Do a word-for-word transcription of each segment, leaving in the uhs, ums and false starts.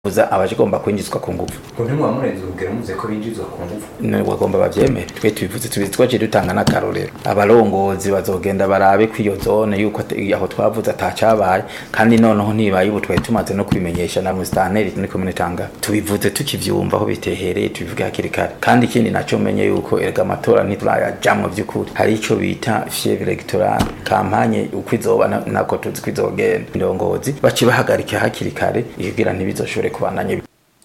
uza abajigomba kwinjizwa ku ngufu kuntu mwamurenze urugero muze ko binjizwa ku ngufu nubwo bagomba bavyemere twe tubivuze tubitwaje dutanga n'akarorero abarongozi bazogenda barabe kwiyo zone yuko aho twavuze atacabaye kandi noneho ntibaye ubu twaye tumaze no kubimenyesha na mustaneri ni komune Tanga tubivuze tukivyumva aho bitehereye tubivuga hakiri kare kandi ikindi naco menye yuko erega amatora ntiturayajamwe vy'ukuri hari ico bita fièvre électorale kampanye uko izoba nako tuzi kwizogenda indongozi baci bahagarika hakiri kare igira ntibizoshobore kubananye.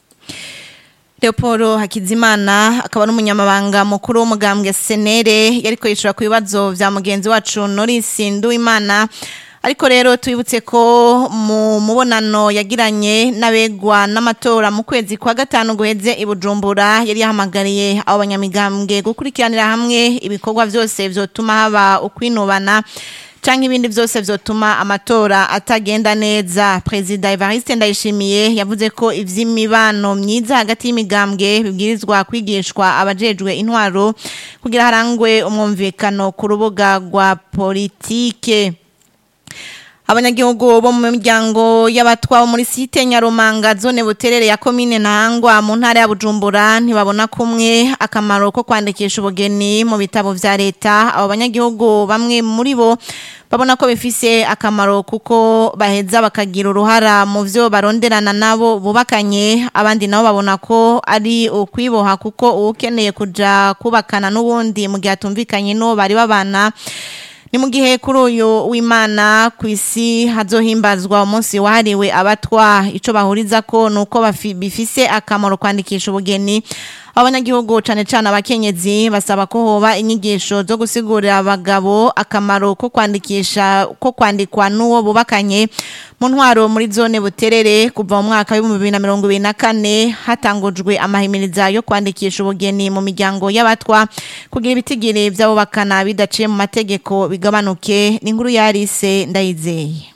Leopoldo Hakizimana akaba n'umunyamabanga mukuru w'umugambwe Senere yariko yishura ku bibazo vya mugenzi wacu Norris Nduwimana ariko rero twibutse ko mu mubonano yagiranye n'abegwa n'amatora mu kwezi kwa gatanu guheze i Bujumbura yari yahamagariye abo banyamigambwe gukurikiranira hamwe ibikorwa vyose vyotuma haba ukwinubana canke ibindi vyose vyotuma amatora atagenda neza. President Evariste Ndayishimiye yavuze ko ivy'imibano myiza hagati y'imigambwe bibwirizwa kwigishwa abajejwe intwaro kugira harangwe umwumvikano ku rubuga rwa politike. Abanyagihugu bo mu miryango y'abatwa muri site Nyarumanga zone Buterere ya commune Ntahangwa mu ntara ya Bujumbura ntibabona kumwe akamaro ko kwandikisha ubugeni mu bitabo vya leta. Abo banyagihugu bamwe muri bo babona ko bifise akamaro kuko baheza bakagira uruhara mu vyo baronderana nabo bubakanye, abandi nabo babona ko ari ukwiboha kuko ukeneye kuja kubakana n'ubundi mu gihe atumvikanye no bari babana. Ni mu gihe kuri uyu w'Imana kw'isi hazohimbazwa umunsi wahariwe abatwa, ico bahuriza ko nuko bifise akamaro kwandikisha ubugeni. Abanyagihugu cane cane abakenyezi basaba ko hoba inyigisho zo gusigurira abagabo akamaro ko kwandikisha ko kwandikwa n'uwo bubakanye mu ntwaro muri zone Buterere kuva mu mwaka wa bibiri na mirongo ibiri na kane hatangujwe amahimiriza yo kwandikisha ubugeni mu miryango y'abatwa kugira ibitigiri vy'abubakana bidaciye mu mategeko bigabanuke. Ni inkuru yarise Ndayizeye.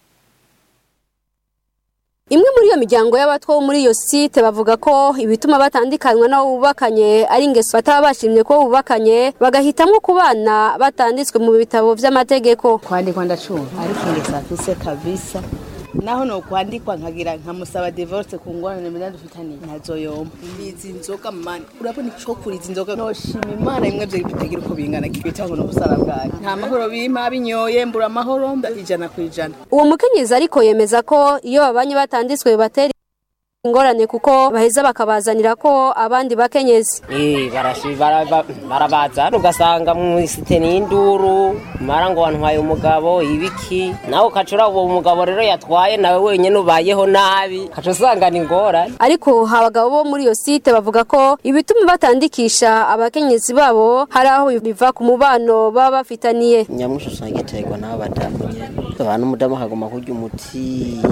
Imwe muri iyo miryango y'abatwa muri iyo site bavuga ko ibituma batandikanwa n'abo bubakanye ari ingeso bataba bashimye ko bubakanye bagahitamwo kubana batanditswe mu bitabo vy'amategeko. Kwandikwa ndacumva ariko ingeso afise kabisa naho no kwandikwa nkagira nkamusaba divorce ku ngorane mena dufitaniye ntazoyomba izi nzoga mani urabona ico kuri izi nzoga no shima Imana imwe byo bitagira uko bingana kibitaho no busara bwaye nta mahoro bima binyoye mbura amahoro ijana ku ijana. Uwo mukenyezi ariko yemeza ko iyo babanye batanditswe bateri ingorane kuko baheza bakabazanira ko abandi bakenyezi eh barashi barabaza ugasanga mu site n'induru mara ngo wantwaye umugabo ibiki naho kacura uwo mugabo rero yatwaye nawe wenyene ubayeho nabi kacusanga ni ngorane. Ariko abagabo bo muri iyo site bavuga ko ibituma batandikisha abakenyezi babo hari aho biva ku mubano baba bafitaniye. Nyamusho sangetegwa nabo badamunye abantu mudamu hagoma kurya umutima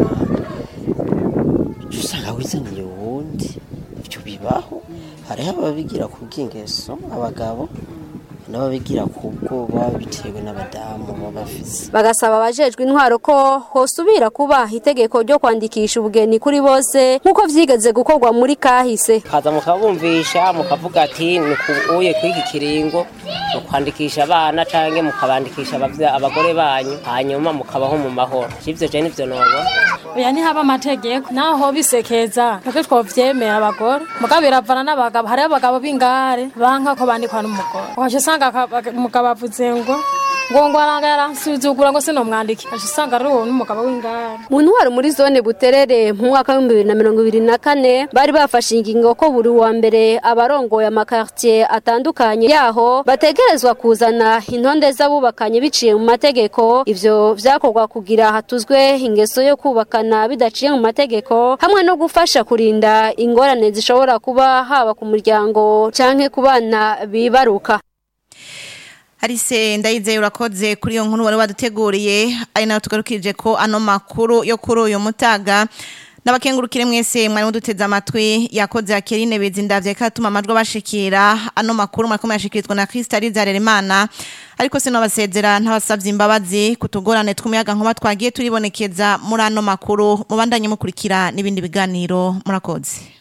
usanga wizaniye uwundi ivyo bibaho. Hariho ababigira ku bw'ingeso abagabo n'ababigira kubwo babitewe n'abadamu babafise. Bagasaba abajejwe intwaro ko hosubira kuba itegeko ryo kwandikisha ubugeni kuri bose nkuko vyigeze gukorwa muri kahise. Kaza mukabumvisha mukavuga ati nukuye kwiki kiringo no kwandikisha abana canke mukabandikisha abagore banyu hanyuma mukabaho mu mahoro. Ivyo je nivyo nobo oya ni haba amategeko naho bisekeza nako twovyemera abagore mugabiravana n'abagabo hari abagabo b'ingare banka ko bandikwa n'umugore waje sanga umugabo avuze ngo ngo ngo aranga yaransuzugura ngo se no mwandiki waje sanga ari uwo n'umugabo w'ingare. Mu ntwaro muri zone Buterere mu mwaka wa bibiri na mirongo ibiri na kane bari bafashe ingingo ko buri wa mbere abarongoye amakartier atandukanye yaho bategerezwa kuzana intonde z'abubakanye biciye mu mategeko. Ivyo vyakorwa kugira hatuzwe ingeso yo kubakana bidaciye mu mategeko hamwe no gufasha kurinda ingorane zishobora kuba haba ku muryango canke ku bana bibaruka. Arise Ndayizeye urakoze kuri iyo nkuru wari waduteguriye ari nayo tugarukije ko ano makuru yo kuri uyu mutaga. Nabakengurukire mwese mwari muduteze amatwi yakoze Akerine Bezindavye katuma amajwi bashikira ano makuru mwakomeye yashikirizwa na Kristaliza Rerimana ariko sino basezera ntabasavye imbabazi kutugorane twumuyaga nkuba twagiye turibonekeza muri ano makuru mubandanye mukurikira n'ibindi biganiro murakoze.